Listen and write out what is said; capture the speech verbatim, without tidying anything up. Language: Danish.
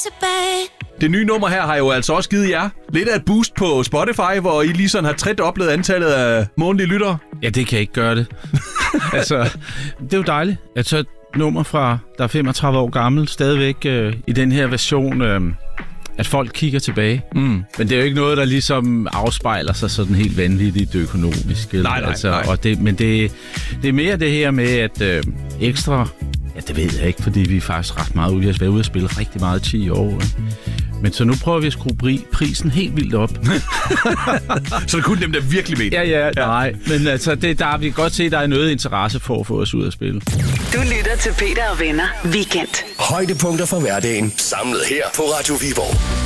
tilbage. Det nye nummer her har jo altså også givet jer lidt af et boost på Spotify, hvor I lige sådan har tredoblet antallet af månedlige lyttere. Ja, det kan ikke gøre det. altså, det er jo dejligt, at så et nummer fra, der er femogtredive år gammel, stadigvæk øh, i den her version, øh, at folk kigger tilbage. Mm. Men det er jo ikke noget, der ligesom afspejler sig sådan helt vanvittigt økonomisk. Eller, nej, nej, altså, nej. Og det, men det, det er mere det her med, at øh, ekstra... Ja, det ved jeg ikke, fordi vi er faktisk ret meget ude. Vi har været ude og spille rigtig meget ti år. Mm. Men så nu prøver vi at skrue prisen helt vildt op. Så det kun dem, der virkelig ved. Ja, ja, nej. Men altså, det, der, vi kan godt se, at der er noget interesse for at få os ud at spille. Du lytter til Peter og Venner Weekend. Højdepunkter fra hverdagen, samlet her på Radio Viborg.